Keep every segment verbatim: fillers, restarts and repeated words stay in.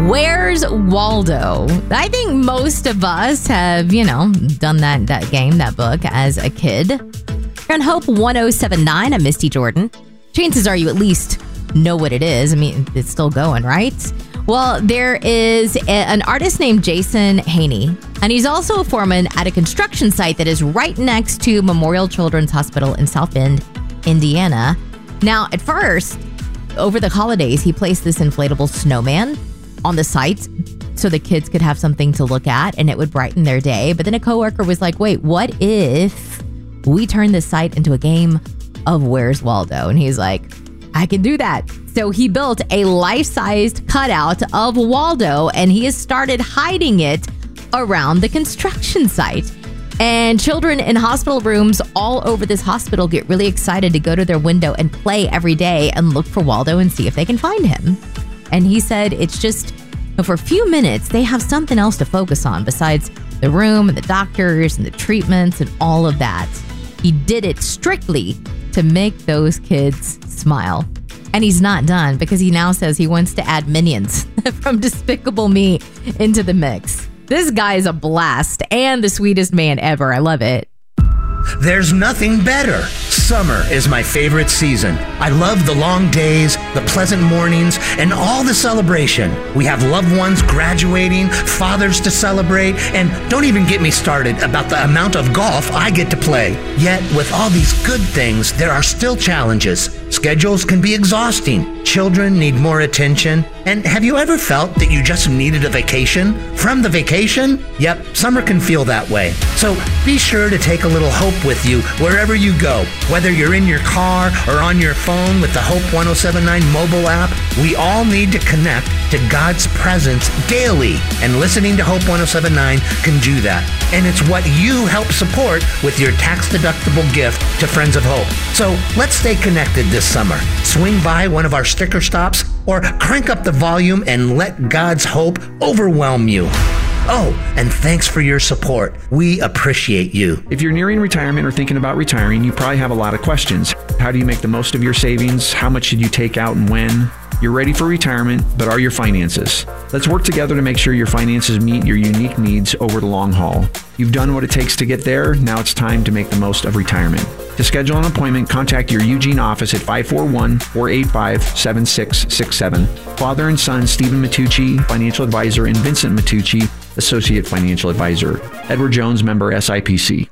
Where's Waldo? I think most of us have, you know, done that, that game, that book as a kid. You're on Hope one oh seven point nine. I'm Misty Jordan. Chances are you at least know what it is. I mean, it's still going, right? Well, there is a, an artist named Jason Haney, and he's also a foreman at a construction site that is right next to Memorial Children's Hospital in South Bend, Indiana. Now, at first, over the holidays, he placed this inflatable snowman on the site so the kids could have something to look at and it would brighten their day. But then a coworker was like, wait, what if we turn this site into a game of Where's Waldo? And he's like, I can do that. So he built a life-sized cutout of Waldo and he has started hiding it around the construction site. And children in hospital rooms all over this hospital get really excited to go to their window and play every day and look for Waldo and see if they can find him. And he said it's just, for a few minutes, they have something else to focus on besides the room and the doctors and the treatments and all of that. He did it strictly to make those kids smile. And he's not done because he now says he wants to add minions from Despicable Me into the mix. This guy is a blast and the sweetest man ever. I love it. There's nothing better. Summer is my favorite season. I love the long days, the pleasant mornings, and all the celebration. We have loved ones graduating, fathers to celebrate, and don't even get me started about the amount of golf I get to play. Yet, with all these good things, there are still challenges. Schedules can be exhausting. Children need more attention. And have you ever felt that you just needed a vacation from the vacation? Yep, summer can feel that way. So be sure to take a little hope with you wherever you go. Whether you're in your car or on your phone with the Hope one oh seven point nine mobile app, we all need to connect to God's presence daily. And listening to Hope one oh seven point nine can do that. And it's what you help support with your tax-deductible gift to Friends of Hope. So let's stay connected this summer. Swing by one of our sticker stops or crank up the volume and let God's hope overwhelm you. Oh, and thanks for your support. We appreciate you. If you're nearing retirement or thinking about retiring, you probably have a lot of questions. How do you make the most of your savings? How much should you take out and when? You're ready for retirement, but are your finances? Let's work together to make sure your finances meet your unique needs over the long haul. You've done what it takes to get there. Now it's time to make the most of retirement. To schedule an appointment, contact your Eugene office at five four one, four eight five, seven six six seven. Father and son, Stephen Matucci, financial advisor, and Vincent Matucci, associate financial advisor. Edward Jones, member S I P C.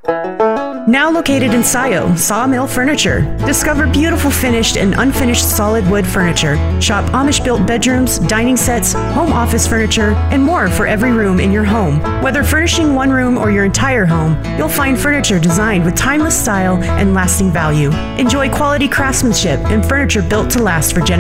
Now located in Scio, Sawmill Furniture. Discover beautiful finished and unfinished solid wood furniture. Shop Amish-built bedrooms, dining sets, home office furniture, and more for every room in your home. Whether furnishing one room or your entire home, you'll find furniture designed with timeless style and lasting value. Enjoy quality craftsmanship and furniture built to last for generations.